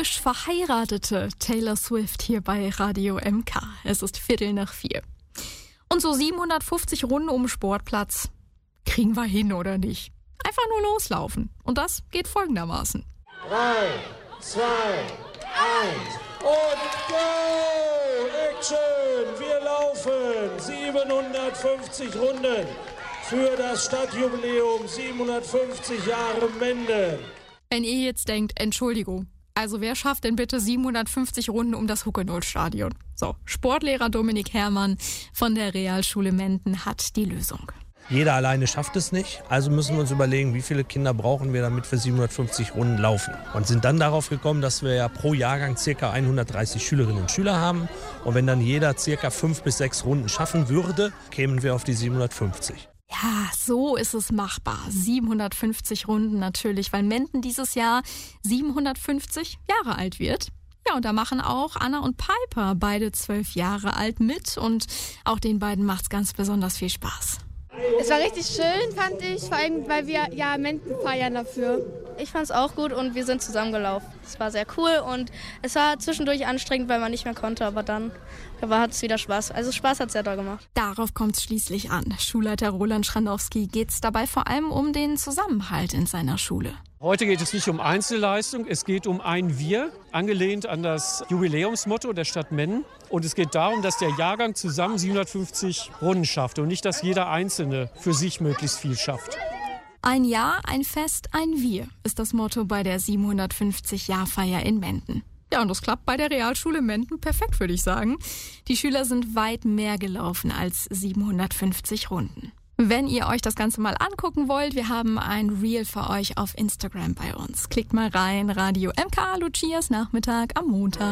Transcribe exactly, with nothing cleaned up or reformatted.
frisch verheiratete Taylor Swift hier bei Radio M K. Es ist Viertel nach vier. Und so siebenhundertfünfzig Runden um den Sportplatz. Kriegen wir hin oder nicht? Einfach nur loslaufen. Und das geht folgendermaßen. Drei, zwei, eins und go! Action! Wir laufen siebenhundertfünfzig Runden für das Stadtjubiläum siebenhundertfünfzig Jahre Menden. Wenn ihr jetzt denkt, Entschuldigung, also wer schafft denn bitte siebenhundertfünfzig Runden um das Huckenol-Stadion? So, Sportlehrer Dominik Herrmann von der Realschule Menden hat die Lösung. Jeder alleine schafft es nicht, also müssen wir uns überlegen, wie viele Kinder brauchen wir, damit wir siebenhundertfünfzig Runden laufen. Und sind dann darauf gekommen, dass wir ja pro Jahrgang ca. hundertdreißig Schülerinnen und Schüler haben. Und wenn dann jeder ca. fünf bis sechs Runden schaffen würde, kämen wir auf die siebenhundertfünfzig. Ja, so ist es machbar. siebenhundertfünfzig Runden natürlich, weil Menden dieses Jahr siebenhundertfünfzig Jahre alt wird. Ja, und da machen auch Anna und Piper, beide zwölf Jahre alt, mit. Und auch den beiden macht's ganz besonders viel Spaß. Es war richtig schön, fand ich, vor allem, weil wir ja Menden feiern dafür. Ich fand es auch gut und wir sind zusammengelaufen. Es war sehr cool und es war zwischendurch anstrengend, weil man nicht mehr konnte, aber dann hat es wieder Spaß. Also Spaß hat es sehr doll gemacht. Darauf kommt es schließlich an. Schulleiter Roland Schrandowski geht es dabei vor allem um den Zusammenhalt in seiner Schule. Heute geht es nicht um Einzelleistung, es geht um ein Wir, angelehnt an das Jubiläumsmotto der Stadt Menden. Und es geht darum, dass der Jahrgang zusammen siebenhundertfünfzig Runden schafft und nicht, dass jeder Einzelne für sich möglichst viel schafft. Ein Jahr, ein Fest, ein Wir ist das Motto bei der siebenhundertfünfzig-Jahr-Feier in Menden. Ja, und das klappt bei der Realschule Menden perfekt, würde ich sagen. Die Schüler sind weit mehr gelaufen als siebenhundertfünfzig Runden. Wenn ihr euch das Ganze mal angucken wollt, wir haben ein Reel für euch auf Instagram bei uns. Klickt mal rein, Radio M K, Lucias Nachmittag am Montag.